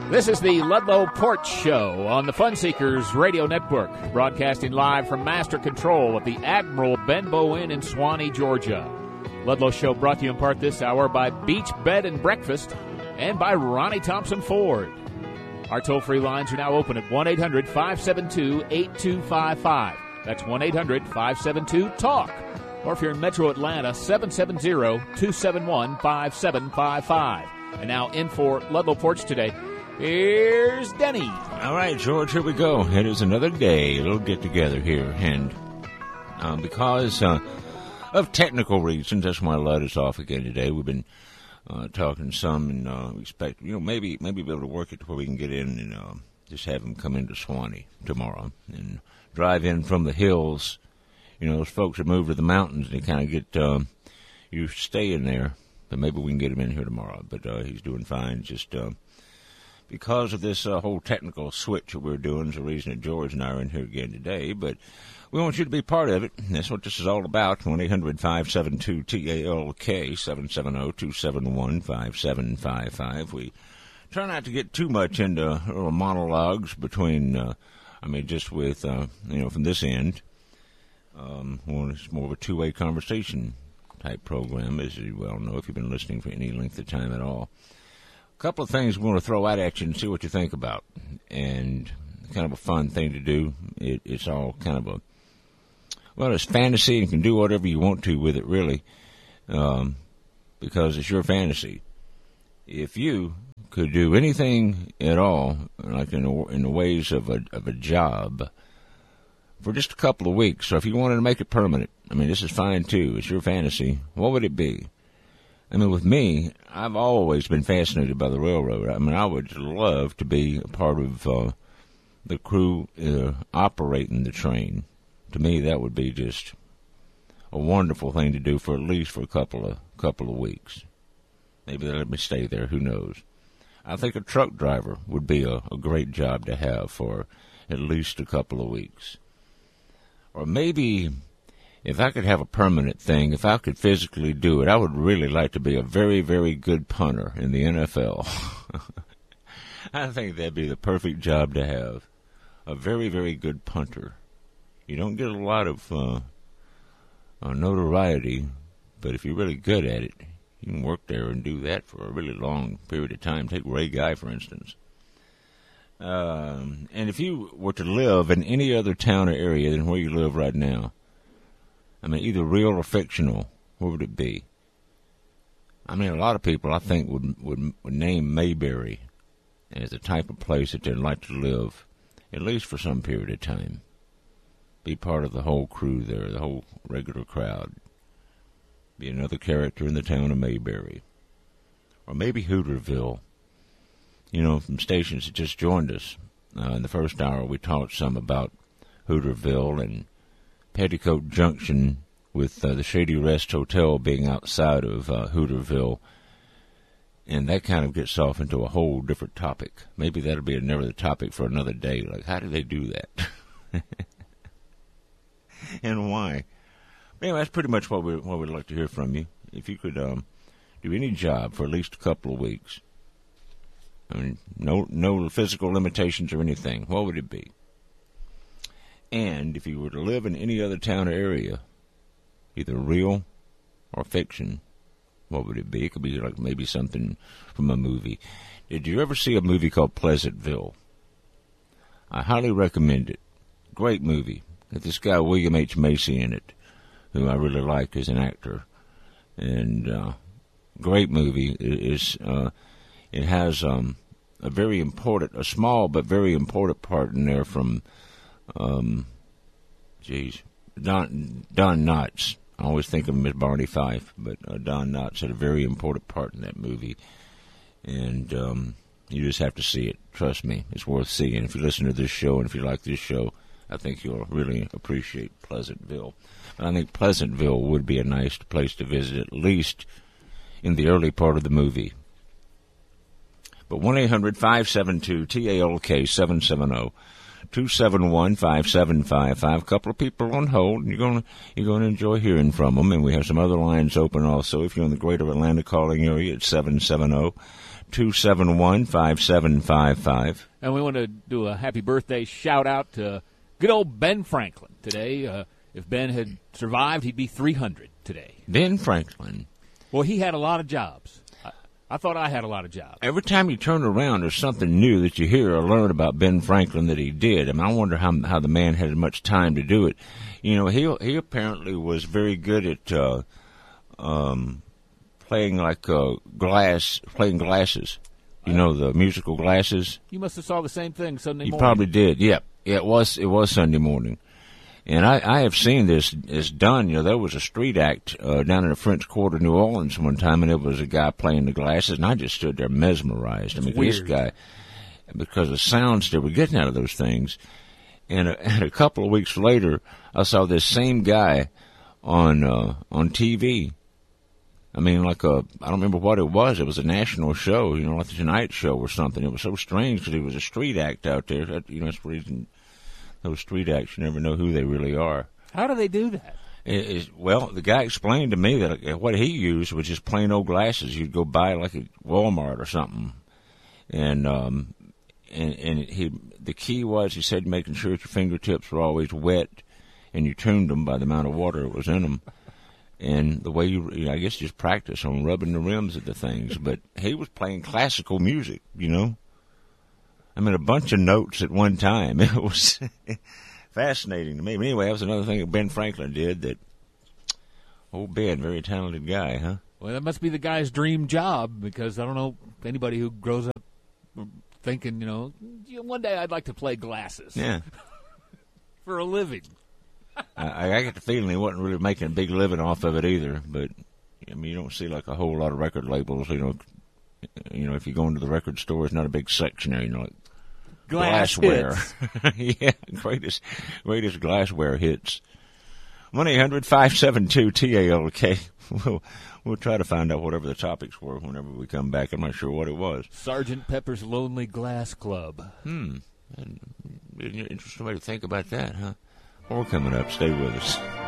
This is the Ludlow Porch Show on the Fun Seekers Radio Network, broadcasting live from Master Control at the Admiral Benbow Inn in Swanee, Georgia. Ludlow Show brought to you in part this hour by Beach Bed and Breakfast and by Ronnie Thompson Ford. Our toll-free lines are now open at 1-800-572-8255. That's 1-800-572-TALK. Or if you're in Metro Atlanta, 770-271-5755. And now in for Ludlow Porch today, here's Denny. All right, George, here we go. It is another day, a little get-together here. And because of technical reasons, that's why I let us off again today. We've been talking some, and we expect, maybe be able to work it to where we can get in and just have them come into Swanee tomorrow and drive in from the hills. Those folks that move to the mountains, they kind of get used to staying there. But maybe we can get him in here tomorrow. But he's doing fine. Just because of this whole technical switch that we're doing is the reason that George and I are in here again today. But we want you to be part of it. That's what this is all about. 1-800-572-TALK, 770-271-5755. We try not to get too much into little monologues between, just with, from this end. It's more of a two-way conversation type program, as you well know, if you've been listening for any length of time at all. A couple of things we want to throw out at you and see what you think about. And kind of a fun thing to do. It's all kind of it's fantasy, and you can do whatever you want to with it, really, because it's your fantasy. If you could do anything at all, like in the ways of a job, for just a couple of weeks, so if you wanted to make it permanent, this is fine too, it's your fantasy, what would it be? With me, I've always been fascinated by the railroad. I would love to be a part of the crew operating the train. To me, that would be just a wonderful thing to do for at least for a couple of weeks. Maybe they'll let me stay there, who knows. I think a truck driver would be a great job to have for at least a couple of weeks. Or maybe if I could have a permanent thing, if I could physically do it, I would really like to be a very, very good punter in the NFL. I think that'd be the perfect job to have. A very, very good punter. You don't get a lot of notoriety, but if you're really good at it, you can work there and do that for a really long period of time. Take Ray Guy, for instance. And if you were to live in any other town or area than where you live right now, either real or fictional, where would it be? A lot of people, I think, would name Mayberry as the type of place that they'd like to live, at least for some period of time. Be part of the whole crew there, the whole regular crowd. Be another character in the town of Mayberry. Or maybe Hooterville. From stations that just joined us. In the first hour, we talked some about Hooterville and Petticoat Junction, with the Shady Rest Hotel being outside of Hooterville. And that kind of gets off into a whole different topic. Maybe that'll be another topic for another day. Like, how do they do that? And why? Anyway, that's pretty much what we'd like to hear from you. If you could do any job for at least a couple of weeks. No physical limitations or anything. What would it be? And if you were to live in any other town or area, either real or fiction, what would it be? It could be like maybe something from a movie. Did you ever see a movie called Pleasantville? I highly recommend it. Great movie. Got this guy William H. Macy in it, who I really like as an actor. And great movie. It has a small but very important part in there from, Don Knotts. I always think of him as Barney Fife, but Don Knotts had a very important part in that movie. And you just have to see it. Trust me, it's worth seeing. If you listen to this show and if you like this show, I think you'll really appreciate Pleasantville. And I think Pleasantville would be a nice place to visit, at least in the early part of the movie. But 1-800-572-TALK, 770-271-5755. A couple of people on hold, and you're going to enjoy hearing from them. And we have some other lines open also. If you're in the greater Atlanta calling area, it's 888-271-5755. And we want to do a happy birthday shout-out to good old Ben Franklin today. If Ben had survived, he'd be 300 today. Ben Franklin. Well, he had a lot of jobs. I thought I had a lot of jobs. Every time you turn around, there's something new that you hear or learn about Ben Franklin that he did. I mean, I wonder how the man had much time to do it. You know, he apparently was very good at playing like playing glasses. You know, the musical glasses. You must have saw the same thing Sunday morning. You probably did. Yeah, it was Sunday morning. And I have seen this done. You know, there was a street act down in the French Quarter, New Orleans, one time, and it was a guy playing the glasses, and I just stood there mesmerized. That's I mean, weird. This guy, because the sounds they were getting out of those things. And a couple of weeks later, I saw this same guy on TV. I mean, I don't remember what it was. It was a national show, you know, like the Tonight Show or something. It was so strange because it was a street act out there. You know, that's the reason. Those street acts, you never know who they really are. How do they do that? Well, the guy explained to me that what he used was just plain old glasses. You'd go buy like at Walmart or something, and the key was, he said, making sure that your fingertips were always wet, and you tuned them by the amount of water that was in them, and the way I guess just practice on rubbing the rims of the things. But he was playing classical music, you know. I mean, a bunch of notes at one time. It was fascinating to me. But anyway, that was another thing that Ben Franklin did that, old Ben, very talented guy, huh? Well, that must be the guy's dream job, because I don't know anybody who grows up thinking, you know, one day I'd like to play glasses. Yeah. For a living. I get the feeling he wasn't really making a big living off of it either. But, I mean, you don't see like a whole lot of record labels, you know, if you go into the record store, it's not a big section there, you know, like glassware. Yeah, greatest glassware hits. 1-800-572-TALK. We'll try to find out whatever the topics were whenever we come back. I'm not sure what it was. Sgt. Pepper's Lonely Glass Club. Interesting way to think about that, huh? More coming up. Stay with us.